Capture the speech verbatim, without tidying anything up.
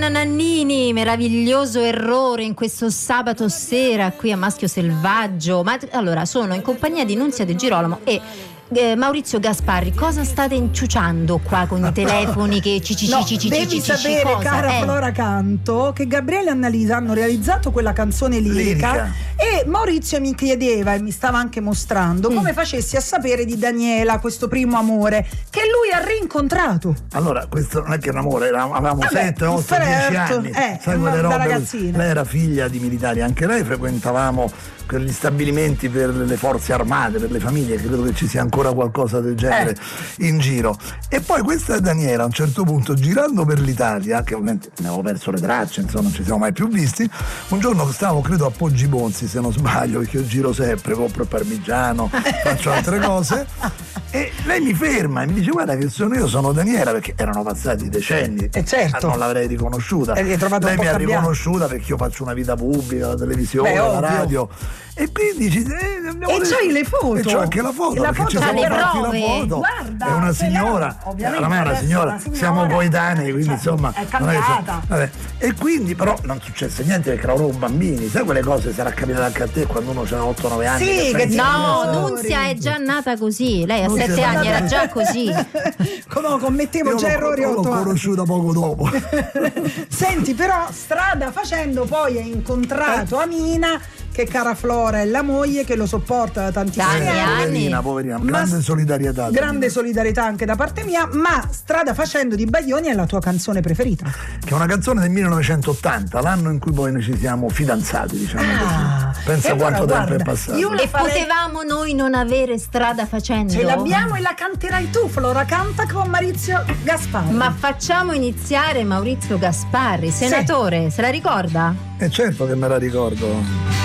Giovanna Nannini, meraviglioso errore in questo sabato sera qui a Maschio Selvaggio. Ma allora sono in compagnia di Nunzia De Girolamo e eh, Maurizio Gasparri. Cosa state inciuciando qua con i telefoni che ci ci No, ci ci devi ci ci sapere, cosa? cara Eh. Flora Canto, che Gabriele e Annalisa hanno realizzato quella canzone lirica, Lirica. e Maurizio mi chiedeva e mi stava anche mostrando Mm. come facessi a sapere di Daniela, questo primo amore che lui ha rincontrato. Allora, questo non è che un amore, era- avevamo Vabbè, sette, otto, dieci certo, anni. eh, Sai ma quelle da robe? ragazzina. Lei era figlia di militari, anche lei, frequentavamo quegli stabilimenti per le forze armate, per le famiglie, credo che ci sia ancora qualcosa del genere Eh. in giro. E poi questa Daniela a un certo punto, girando per l'Italia, che ovviamente ne avevo perso le tracce, insomma non ci siamo mai più visti, un giorno stavo credo a Poggi Bonzi, se non sbaglio, perché io giro sempre, compro il parmigiano, faccio altre cose, e lei mi ferma e mi dice: guarda che sono io, sono Daniela, perché erano passati decenni, Eh, certo. non l'avrei riconosciuta. E l'hai trovata un lei po' mi ha cambiata. riconosciuta perché io faccio una vita pubblica, la televisione, Beh, la ovvio. radio, e quindi ci, eh, abbiamo E detto- c'hai le foto? e c'ho anche la foto, E la perché foto ci c'ha siamo le fatti prove. la foto. Guarda, è una ce l'ha, signora, ovviamente, oramai è una adesso signora, una signora, siamo coetanei, quindi cioè, insomma è non che- cambiata. vabbè. E quindi però non successe niente perché eravamo bambini, sai quelle cose, sarà capitato anche a te quando uno c'ha otto nove anni. Sì, che che pensi- No, Signori. Nunzia è già nata così. Lei a Nunzia sette è anni nata- era già così. Come commettevo Io già l'ho- errori l'ho otto anni. conosciuta poco dopo. Senti, però strada facendo poi hai incontrato Amina, che cara Flora è la moglie che lo sopporta da tantissimi Tanti Eh, anni. poverina, poverina, Ma- grande solidarietà. Grande solidarietà anche da parte mia, ma strada facendo di Baglioni è la tua canzone preferita. Che è una canzone del millenovecentottanta, l'anno in cui poi noi ci siamo fidanzati, diciamo Ah, così. Pensa e allora, quanto tempo guarda, è passato. io la E farei- potevamo noi non avere strada facendo? Ce l'abbiamo e la canterai tu, Flora Canta con Maurizio Gasparri. Ma facciamo iniziare Maurizio Gasparri, senatore, se la ricorda? E certo che me la ricordo.